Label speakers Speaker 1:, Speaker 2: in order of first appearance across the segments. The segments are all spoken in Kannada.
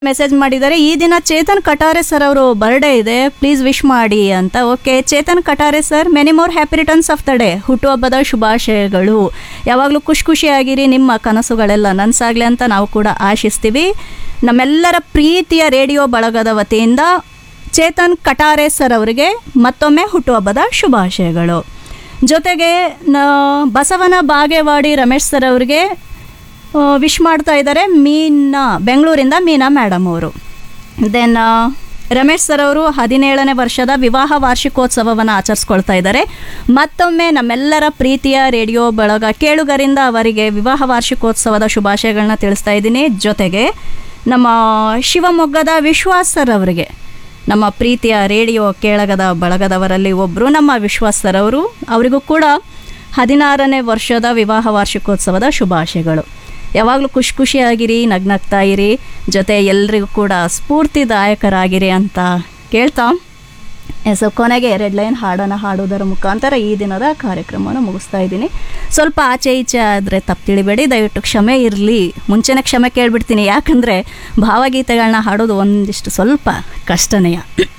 Speaker 1: ಮೆಸೇಜ್ ಮಾಡಿದ್ದಾರೆ, ಈ ದಿನ ಚೇತನ್ ಕಟಾರೆ ಸರ್ ಅವರು ಬರ್ಡೇ ಇದೆ, ಪ್ಲೀಸ್ ವಿಶ್ ಮಾಡಿ ಅಂತ. Okay Chetan Katare sir, many more happy returns of the day, ಹುಟ್ಟುಹಬ್ಬದ ಶುಭಾಶಯಗಳು. ಯಾವಾಗಲೂ ಖುಷಿಯಾಗಿರಿ, ನಿಮ್ಮ ಕನಸುಗಳೆಲ್ಲ ನನಸಾಗಲಿ ಅಂತ ನಾವು ಕೂಡ ಆಶಿಸ್ತೀವಿ. ನಮ್ಮೆಲ್ಲರ ಪ್ರೀತಿಯ ರೇಡಿಯೋ ಬಳಗದ ವತಿಯಿಂದ ಚೇತನ್ ಕಟಾರೆ ಸರ್ ಅವರಿಗೆ ಮತ್ತೊಮ್ಮೆ ಹುಟ್ಟುಹಬ್ಬದ ಶುಭಾಶಯಗಳು. ಜೊತೆಗೆ ಬಸವನ ಬಾಗೇವಾಡಿ ರಮೇಶ್ ಸರ್ ಅವರಿಗೆ ವಿಶ್ ಮಾಡ್ತಾ ಇದ್ದಾರೆ ಮೀನಾ, ಬೆಂಗಳೂರಿಂದ ಮೀನಾ ಮೇಡಮ್ ಅವರು. ದೆನ್ ರಮೇಶ್ ಸರ್ ಅವರು 17ನೇ ವರ್ಷದ ವಿವಾಹ ವಾರ್ಷಿಕೋತ್ಸವವನ್ನು ಆಚರಿಸ್ಕೊಳ್ತಾ ಇದ್ದಾರೆ. ಮತ್ತೊಮ್ಮೆ ನಮ್ಮೆಲ್ಲರ ಪ್ರೀತಿಯ ರೇಡಿಯೋ ಬಳಗ ಕೇಳುಗರಿಂದ ಅವರಿಗೆ ವಿವಾಹ ವಾರ್ಷಿಕೋತ್ಸವದ ಶುಭಾಶಯಗಳನ್ನ ತಿಳಿಸ್ತಾ ಇದ್ದೀನಿ. ಜೊತೆಗೆ ನಮ್ಮ ಶಿವಮೊಗ್ಗದ ವಿಶ್ವಾಸ್ ಸರ್ ಅವರಿಗೆ, ನಮ್ಮ ಪ್ರೀತಿಯ ರೇಡಿಯೋ ಕೇಳಗದ ಬಳಗದವರಲ್ಲಿ ಒಬ್ಬರು ನಮ್ಮ ವಿಶ್ವಾಸ್ ಸರ್ ಅವರು, ಅವರಿಗೂ ಕೂಡ 16ನೇ ವರ್ಷದ ವಿವಾಹ ವಾರ್ಷಿಕೋತ್ಸವದ ಶುಭಾಶಯಗಳು. ಯಾವಾಗಲೂ ಖುಷಿಯಾಗಿರಿ, ನಗ್ನಗ್ತಾ ಇರಿ, ಜೊತೆ ಎಲ್ರಿಗೂ ಕೂಡ ಸ್ಫೂರ್ತಿದಾಯಕರಾಗಿರಿ ಅಂತ ಕೇಳ್ತಾ ಕೊನೆಗೆ 2 ಲೈನ್ ಹಾಡನ್ನು ಹಾಡೋದರ ಮುಖಾಂತರ ಈ ದಿನದ ಕಾರ್ಯಕ್ರಮವನ್ನು ಮುಗಿಸ್ತಾ ಇದ್ದೀನಿ. ಸ್ವಲ್ಪ ಆಚೆ ಈಚೆ ಆದರೆ ತಪ್ಪು ತಿಳಿಬೇಡಿ, ದಯವಿಟ್ಟು ಕ್ಷಮೆ ಇರಲಿ. ಮುಂಚೆನೇ ಕ್ಷಮೆ ಕೇಳಿಬಿಡ್ತೀನಿ, ಯಾಕಂದರೆ ಭಾವಗೀತೆಗಳನ್ನ ಹಾಡೋದು ಒಂದಿಷ್ಟು ಸ್ವಲ್ಪ ಕಷ್ಟನೆಯ.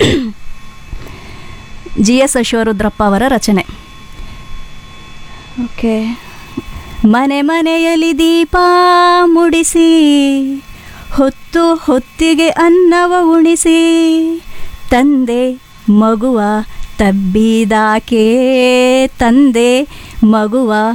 Speaker 1: GS ಅಶ್ವರುದ್ರಪ್ಪ ಅವರ ರಚನೆ. ಓಕೆ. ಮನೆ ಮನೆಯಲ್ಲಿ ದೀಪ ಮುಡಿಸಿ, ಹೊತ್ತಿಗೆ ಅನ್ನವ ಉಣಿಸಿ, ತಂದೆ ಮಗುವ ತಬ್ಬಿದಾಕೆ, ತಂದೆ ಮಗುವ